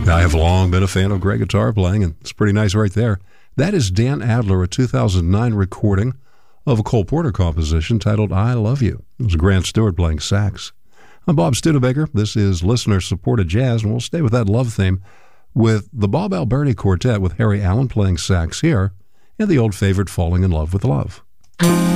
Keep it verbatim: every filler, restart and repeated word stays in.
I have long been a fan of great guitar playing, and it's pretty nice right there. That is Dan Adler, a two thousand nine recording of a Cole Porter composition titled I Love You. It was Grant Stewart playing sax. I'm Bob Studebaker. This is listener-supported jazz, and we'll stay with that love theme with the Bob Alberti Quartet with Harry Allen playing sax here, and the old favorite Falling in Love with Love.